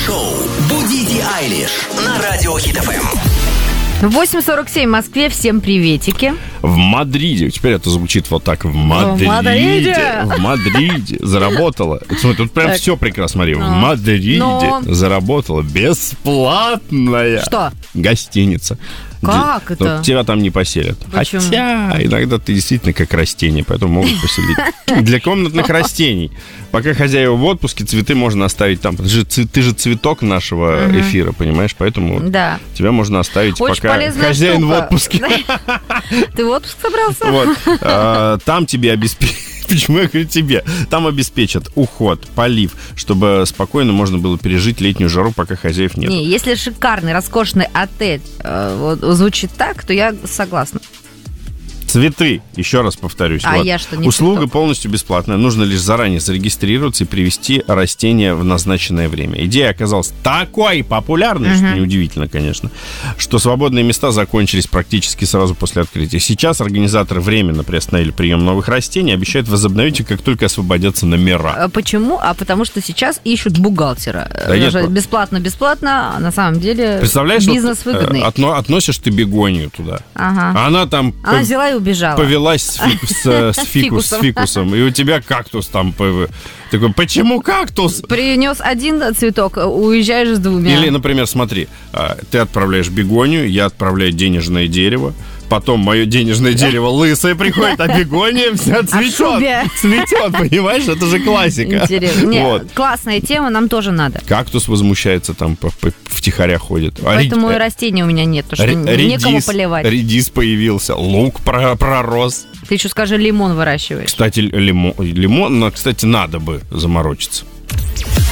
Шоу «Будите Айлиш» на Радио Хит ФМ. 8:47 в Москве. Всем приветики. В Мадриде. Теперь это звучит вот так. В Мадриде. В Мадриде. Заработала. Смотри, тут прям все прекрасно, Мария. В Мадриде заработала бесплатная гостиница. Как это? Тебя там не поселят. Почему? Хотя иногда ты действительно как растение, поэтому могут поселить. Для комнатных растений. Пока хозяева в отпуске, цветы можно оставить там. Ты же цветок нашего эфира, понимаешь? Поэтому тебя можно оставить, пока хозяин в отпуске. Ты в отпуск собрался? Вот. Там тебе обеспечат. Почему я говорю тебе? Там обеспечат уход, полив, чтобы спокойно можно было пережить летнюю жару, пока хозяев нет. Не, если шикарный, роскошный отель звучит так, то я согласна. Цветы, еще раз повторюсь. Я что, не услуга цветок? полностью бесплатная. Нужно лишь заранее зарегистрироваться и привезти растения в назначенное время. Идея оказалась такой популярной, что неудивительно, конечно, что свободные места закончились практически сразу после открытия. Сейчас организаторы временно приостановили прием новых растений, обещают возобновить их, как только освободятся номера. Почему? Потому что сейчас ищут бухгалтера. Бесплатно, а на самом деле представляешь, бизнес выгодный. Относишь ты бегонию туда, а она там... Она взяла и убежала. Повелась с фикусом, и у тебя кактус там. Такой, почему кактус? Принес один цветок, уезжаешь с двумя. Или, например, смотри, ты отправляешь бегонию, я отправляю денежное дерево, потом мое денежное дерево лысое приходит, а бегония вся цветет. Цветет, понимаешь? Это же классика. Интересно. Классная тема, нам тоже надо. Кактус возмущается, там втихаря ходит. Поэтому и растений у меня нет, потому что некому поливать. Редис появился, лук пророс. Ты еще скажи, лимон выращиваешь. Кстати, лимон, кстати, надо бы заморочиться.